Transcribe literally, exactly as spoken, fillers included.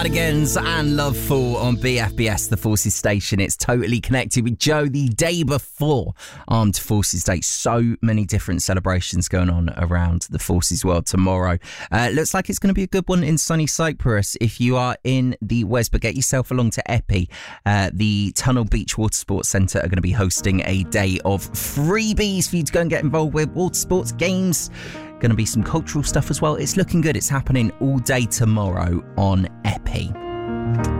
Cardigans and Loveful on B F B S, the Forces station. It's totally connected with Joe the day before Armed Forces Day. So many different celebrations going on around the Forces world tomorrow. Uh, looks like it's going to be a good one in sunny Cyprus. If you are in the West, but get yourself along to Epi. Uh, the Tunnel Beach Water Sports Centre are going to be hosting a day of freebies for you to go and get involved with. Water sports, games. Going to be some cultural stuff as well. It's looking good. It's happening all day tomorrow on Epi.